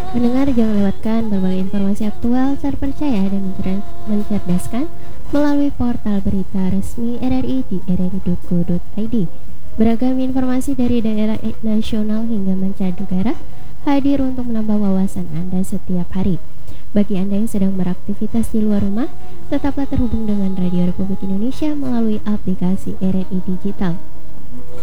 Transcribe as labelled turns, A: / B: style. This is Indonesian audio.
A: Pendengar jangan lewatkan berbagai informasi aktual, terpercaya dan mencerdaskan melalui portal berita resmi RRI di rri.go.id. Beragam informasi dari daerah nasional hingga mancanegara hadir untuk menambah wawasan Anda setiap hari. Bagi Anda yang sedang beraktivitas di luar rumah, tetaplah terhubung dengan Radio Republik Indonesia melalui aplikasi RRI Digital.